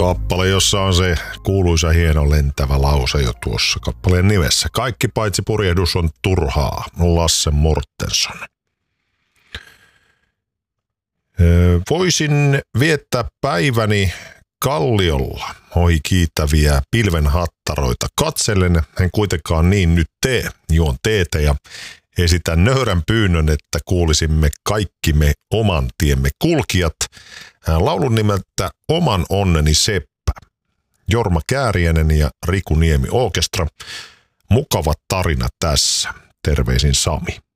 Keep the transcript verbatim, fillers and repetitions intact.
Kappale, jossa on se kuuluisa hieno lentävä lause jo tuossa kappaleen nimessä. Kaikki paitsi purjehdus on turhaa. Lasse Mortenson. Voisin viettää päiväni kalliolla ohi kiittäviä pilvenhattaroita katsellen. En kuitenkaan niin nyt tee. Juon teetä ja esitän nöyrän pyynnön, että kuulisimme kaikki me oman tiemme kulkijat. Laulun nimeltä Oman onneni seppä. Jorma Kääriäinen ja Riku Niemi Orkestra. Mukava tarina tässä. Terveisin Sami.